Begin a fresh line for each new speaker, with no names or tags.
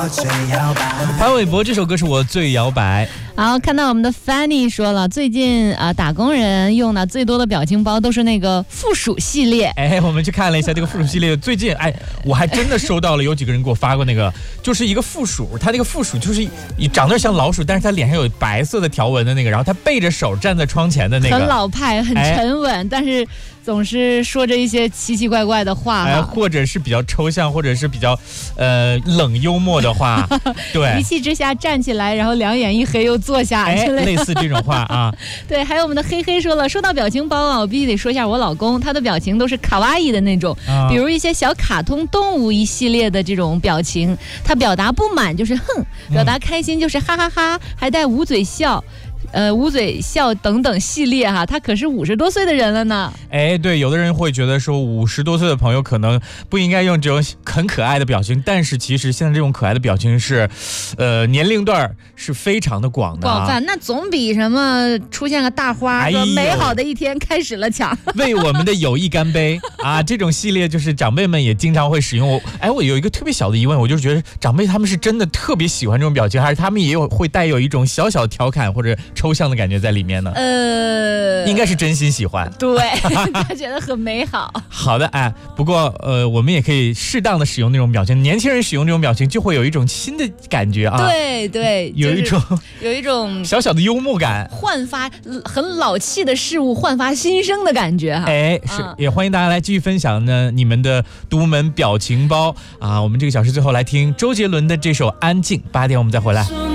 潘玮柏这首歌是我最摇摆。
好，看到我们的 Fanny 说了，最近打工人用的最多的表情包都是那个附属系列。
哎，我们去看了一下这个附属系列，最近我还真的收到了有几个人给我发过那个，就是一个附属，他那个附属就是长得像老鼠，但是他脸上有白色的条纹的那个，然后他背着手站在窗前的那个，
很老派，很沉稳，但是总是说着一些奇奇怪怪的话
或者是比较抽象，或者是比较冷幽默的话，对，
一气之下站起来，然后两眼一黑又坐下，
类似这种话啊。
对，还有我们的黑黑说了，说到表情包啊，我必须得说一下我老公，他的表情都是卡哇伊的那种，比如一些小卡通动物一系列的这种表情，他表达不满就是哼，表达开心就是哈哈哈，还带捂嘴笑。捂嘴笑等等系列哈，他可是50多岁的人了呢。
哎，对，有的人会觉得说50多岁的朋友可能不应该用这种很可爱的表情，但是其实现在这种可爱的表情是，年龄段是非常的广的
广泛，那总比什么出现个大花说美好的一天开始了强。
为我们的友谊干杯啊！这种系列就是长辈们也经常会使用。我有一个特别小的疑问，我就觉得长辈他们是真的特别喜欢这种表情，还是他们也会带有一种小小调侃或者抽象的感觉在里面呢？应该是真心喜欢。
对，他觉得很美好。
好的，不过我们也可以适当的使用那种表情，年轻人使用这种表情就会有一种新的感觉啊。
对对，
有一种小小的幽默感，
焕发很老气的事物焕发新生的感觉哈。
是，也欢迎大家来继续分享呢你们的独门表情包啊。我们这个小时最后来听周杰伦的这首《安静》，8点我们再回来。